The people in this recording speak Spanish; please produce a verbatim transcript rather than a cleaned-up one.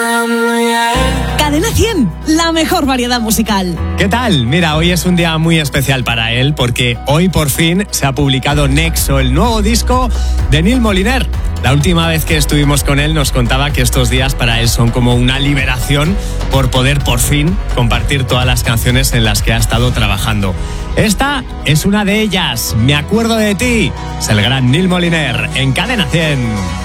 Cadena cien, la mejor variedad musical. ¿Qué tal? Mira, hoy es un día muy especial para él porque hoy por fin se ha publicado Nexo, el nuevo disco de Nil Moliner. La última vez que estuvimos con él nos contaba que estos días para él son como una liberación por poder por fin compartir todas las canciones en las que ha estado trabajando. Esta es una de ellas, Me acuerdo de ti. Es el gran Nil Moliner en Cadena cien.